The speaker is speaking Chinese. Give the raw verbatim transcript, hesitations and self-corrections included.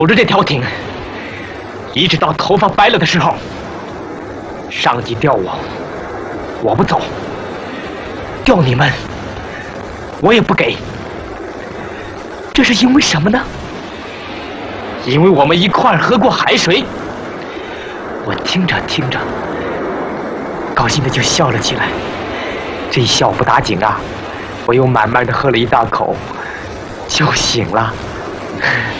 守着这条艇，一直到头发白了的时候。上级调我，我不走；调你们，我也不给。这是因为什么呢？因为我们一块儿喝过海水。我听着听着，高兴的就笑了起来。这一笑不打紧啊，我又慢慢的喝了一大口，就醒了。